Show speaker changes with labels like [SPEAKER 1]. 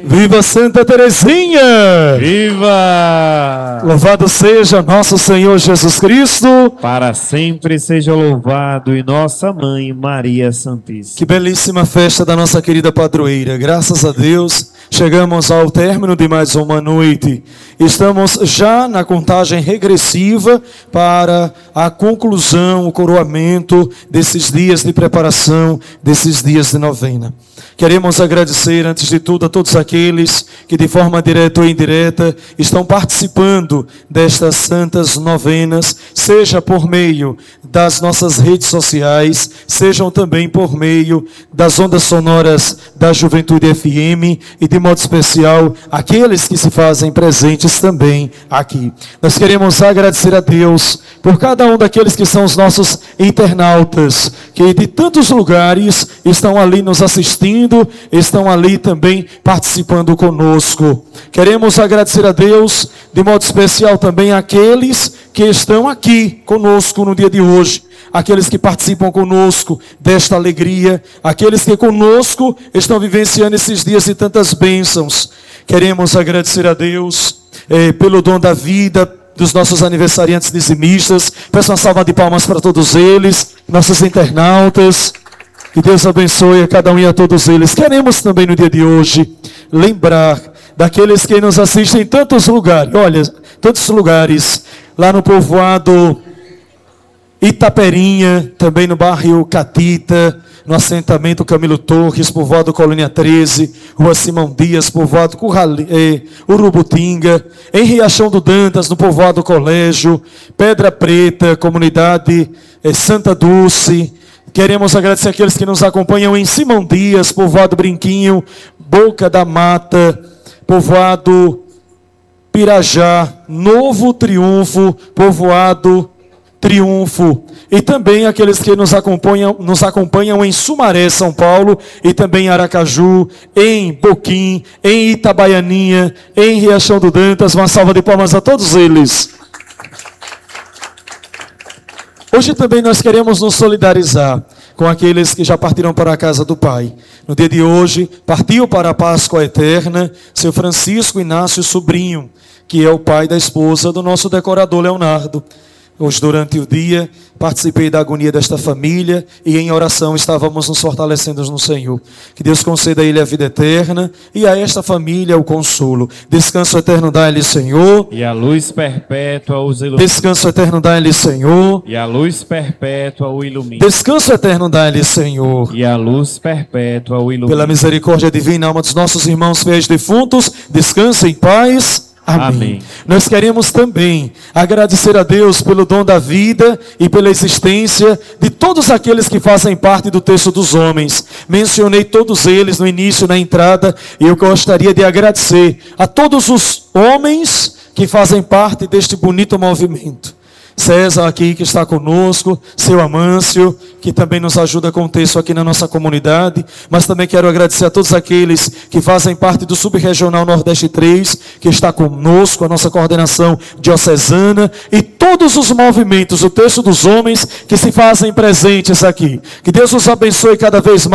[SPEAKER 1] Viva Santa Teresinha!
[SPEAKER 2] Viva!
[SPEAKER 1] Louvado seja nosso Senhor Jesus Cristo.
[SPEAKER 2] Para sempre seja louvado e nossa Mãe Maria Santíssima.
[SPEAKER 1] Que belíssima festa da nossa querida padroeira. Graças a Deus, chegamos ao término de mais uma noite. Estamos já na contagem regressiva para a conclusão, o coroamento desses dias de preparação, desses dias de novena. Queremos agradecer, antes de tudo, a todos aqueles que de forma direta ou indireta estão participando destas santas novenas, seja por meio das nossas redes sociais, sejam também por meio das ondas sonoras da Juventude FM e, de modo especial, aqueles que se fazem presentes também aqui. Nós queremos agradecer a Deus por cada um daqueles que são os nossos internautas, que de tantos lugares estão ali nos assistindo, estão ali também participando conosco. Queremos agradecer a Deus, de modo especial também àqueles que estão aqui conosco no dia de hoje, aqueles que participam conosco desta alegria, aqueles que conosco estão vivenciando esses dias de tantas bênçãos. Queremos agradecer a Deus pelo dom da vida dos nossos aniversariantes dizimistas. Peço uma salva de palmas para todos eles, nossos internautas. Que Deus abençoe a cada um e a todos eles. Queremos também no dia de hoje lembrar daqueles que nos assistem em tantos lugares. Olha, tantos lugares. Lá no povoado Itaperinha, também no bairro Catita, no assentamento Camilo Torres, povoado Colônia 13, Rua Simão Dias, povoado Urubutinga, em Riachão do Dantas, no povoado Colégio, Pedra Preta, comunidade Santa Dulce. Queremos agradecer aqueles que nos acompanham em Simão Dias, povoado Brinquinho, Boca da Mata, povoado Pirajá, Novo Triunfo, povoado Triunfo. E também aqueles que nos acompanham em Sumaré, São Paulo, e também em Aracaju, em Boquim, em Itabaianinha, em Riachão do Dantas. Uma salva de palmas a todos eles. Hoje também nós queremos nos solidarizar com aqueles que já partiram para a casa do Pai. No dia de hoje, partiu para a Páscoa Eterna seu Francisco Inácio Sobrinho, que é o pai da esposa do nosso decorador Leonardo. Hoje, durante o dia, participei da agonia desta família e em oração estávamos nos fortalecendo no Senhor. Que Deus conceda a ele a vida eterna e a esta família o consolo. Descanso eterno dá-lhe, Senhor.
[SPEAKER 2] E a luz perpétua os ilumine.
[SPEAKER 1] Descanso eterno dá-lhe, Senhor.
[SPEAKER 2] E a luz perpétua o ilumine.
[SPEAKER 1] Descanso eterno dá-lhe, Senhor.
[SPEAKER 2] E a luz perpétua o ilumine.
[SPEAKER 1] Pela misericórdia divina, alma dos nossos irmãos fiéis defuntos, descanse em paz. Amém.
[SPEAKER 2] Amém.
[SPEAKER 1] Nós queremos também agradecer a Deus pelo dom da vida e pela existência de todos aqueles que fazem parte do terço dos homens. Mencionei todos eles no início, na entrada, e eu gostaria de agradecer a todos os homens que fazem parte deste bonito movimento. César aqui que está conosco, seu Amâncio, que também nos ajuda com o texto aqui na nossa comunidade, mas também quero agradecer a todos aqueles que fazem parte do Subregional Nordeste 3, que está conosco, a nossa coordenação diocesana, e todos os movimentos, o texto dos homens que se fazem presentes aqui. Que Deus os abençoe cada vez mais.